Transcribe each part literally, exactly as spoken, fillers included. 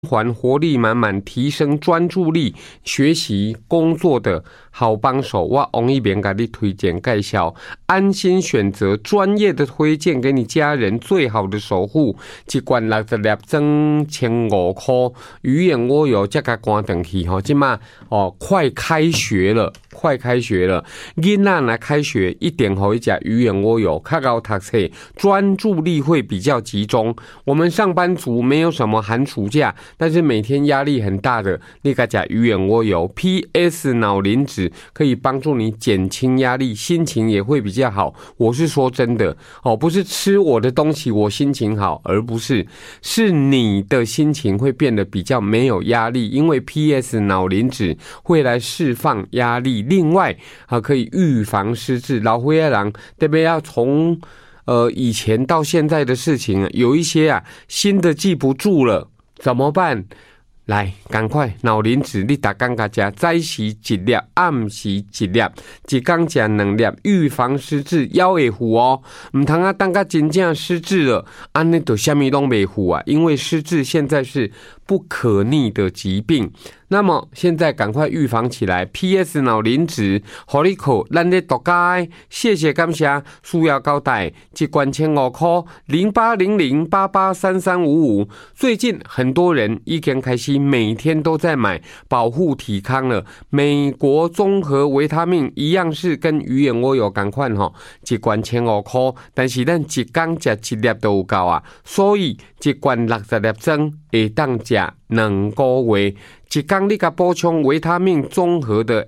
环活力满满，提升专注力、学习工作的好帮手。我王一鸣给你推荐介绍，安心选择专业的推荐，给你家人最好的守护。一罐六十粒装千五块，鱼眼蜗油这个关灯去吼，今嘛哦，快开学了，快开学了，囡仔来开学一点好一家鱼眼蜗油，较高读册，专注力会比较集中。我们上班族没有什么寒暑假。但是每天压力很大的，你该讲鱼眼蜗油 P S 脑磷脂可以帮助你减轻压力，心情也会比较好。我是说真的哦，不是吃我的东西我心情好，而不是是你的心情会变得比较没有压力，因为 P S 脑磷脂会来释放压力。另外啊，可以预防失智。老灰狼特别要从呃以前到现在的事情，有一些啊新的记不住了。怎么办？来，赶快脑磷脂，你每天加吃，早时一粒，暗时一粒，一天吃两粒，预防失智，也会好哦。唔通啊，当个真正失智了，安尼就什么都没好啊。因为失智现在是不可逆的疾病。那么现在赶快预防起来 ，P S 脑磷脂，好你口，咱咧独家，谢谢感谢，需要交代，一罐千五块，零八零零八八三三五五。最近很多人已经开始每天都在买保护体康了，美国综合维他命一样是跟鱼眼蜗油同款吼，一罐千五块，但是咱一天吃一粒都有够啊，所以一罐六十粒装会当吃两个月。一天你给补充维他命综合的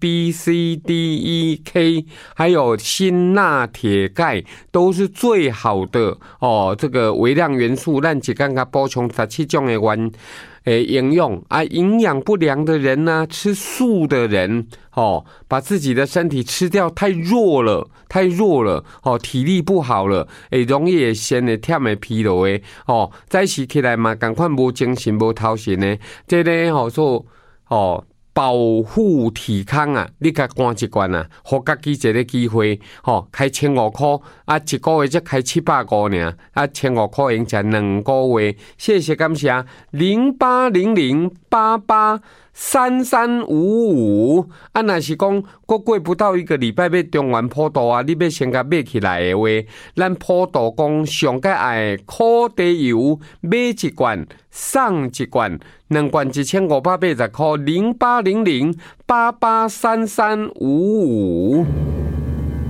A、B、C、D、E、K， 还有锌、钠、铁、钙，都是最好的哦。这个微量元素，咱一天给补充十七种的元诶营养啊。营养不良的人呢、啊，吃素的人哦，把自己的身体吃掉太弱了，太弱了哦，体力不好了，诶，容易会先会忝会疲劳的哦。早时起来嘛，赶快无精神无头神的，这个吼。说哦，保护体康啊，你甲灌一罐啊，互家己一个机会，吼、哦，开千五块啊，一个月才开七百五尔，啊，千五块用才两个月，谢谢感谢，零八零零八八三三五五。啊，若是讲过过不到一个礼拜要中原普渡啊，你要先甲买起来的话，咱普渡讲上个爱苦地油买一罐送一罐。两罐一千五百八十块，零八零零八八三三五五。